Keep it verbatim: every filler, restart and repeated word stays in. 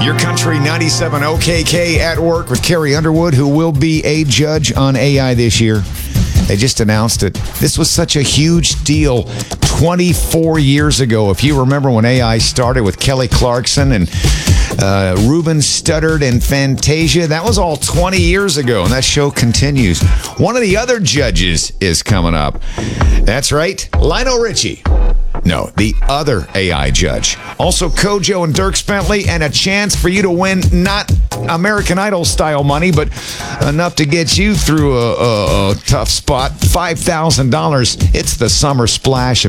Your Country ninety-seven O K K at work with Carrie Underwood, who will be a judge on A I this year. They just announced it. This was such a huge deal twenty-four years ago. If you remember when A I started with Kelly Clarkson and uh, Ruben Studdard and Fantasia, that was all twenty years ago, and that show continues. One of the other judges is coming up. That's right, Lionel Richie. No, the other A I judge. Also, Kojo and Dierks Bentley, and a chance for you to win not American Idol style money, but enough to get you through a, a, a tough spot. five thousand dollars. It's the Summer Splash of